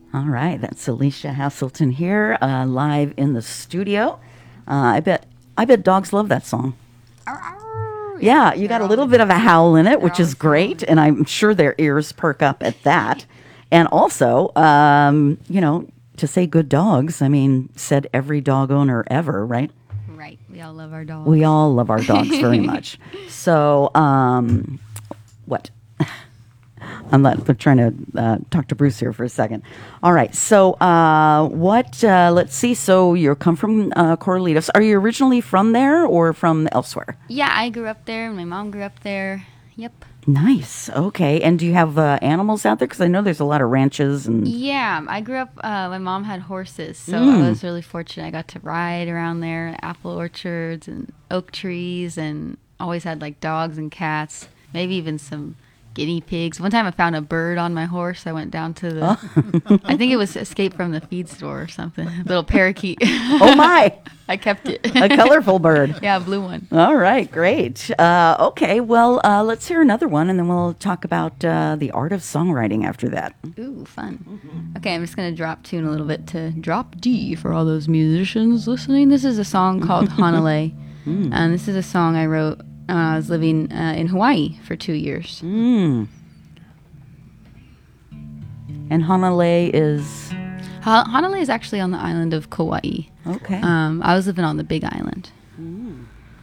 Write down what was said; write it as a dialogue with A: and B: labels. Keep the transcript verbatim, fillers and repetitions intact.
A: All right, that's Alicia Haselton here, uh, live in the studio. Uh, I bet I bet dogs love that song. Yeah, you got a little bit of a howl in it, which is great, and I'm sure their ears perk up at that. And also, um, you know, to say good dogs, I mean, said every dog owner ever, right?
B: Right. We all love our dogs.
A: We all love our dogs very much. So, um, what? I'm, not, I'm trying to uh, talk to Bruce here for a second. All right. So, uh, what? Uh, let's see. So, you come from uh, Corralitos. Are you originally from there or from elsewhere?
B: Yeah, I grew up there. My mom grew up there. Yep.
A: Nice. Okay. And do you have uh, animals out there? Because I know there's a lot of ranches and.
B: Yeah, I grew up. Uh, my mom had horses, so
A: Mm.
B: I was really fortunate. I got to ride around there, apple orchards and oak trees, and always had like dogs and cats. Maybe even some guinea pigs. One time I found a bird on my horse. I went down to the, oh. I think it was Escape from the Feed Store or something. A little parakeet.
A: Oh my.
B: I kept it.
A: A colorful bird.
B: Yeah, a blue one.
A: All right, great. Uh, okay, well, uh, let's hear another one, and then we'll talk about uh, the art of songwriting after that.
B: Ooh, fun. Mm-hmm. Okay, I'm just going to drop tune a little bit to drop D for all those musicians listening. This is a song called Hanalei, mm. and this is a song I wrote when I was living uh, in Hawaii for two years.
A: Mm. And Hanalei is?
B: Ha- Hanalei is actually on the island of Kauai.
A: Okay.
B: Um, I was living on the Big Island.
A: Mm.